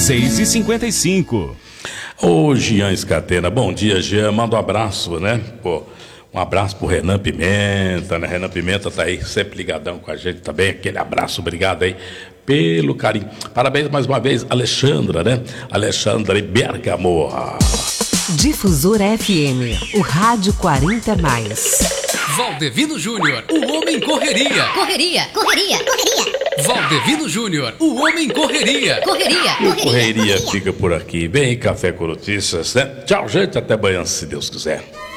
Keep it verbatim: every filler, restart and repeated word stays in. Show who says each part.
Speaker 1: seis e cinquenta e cinco.
Speaker 2: Ô, Jean Escatena, bom dia, Jean. Manda um abraço, né? Pô, um abraço pro Renan Pimenta, né? Renan Pimenta tá aí sempre ligadão com a gente também. Aquele abraço, obrigado aí pelo carinho. Parabéns mais uma vez, Alexandra, né? Alexandra e Bergamo.
Speaker 3: Difusora F M, o rádio quarenta mais.
Speaker 4: Valdevino Júnior, o homem correria.
Speaker 5: Correria, correria, correria.
Speaker 4: Valdevino Júnior, o homem correria.
Speaker 5: Correria,
Speaker 2: E o
Speaker 5: correria,
Speaker 2: Correria
Speaker 5: correria.
Speaker 2: fica por aqui. Vem Café com Notícias, né? Tchau, gente. Até amanhã, se Deus quiser.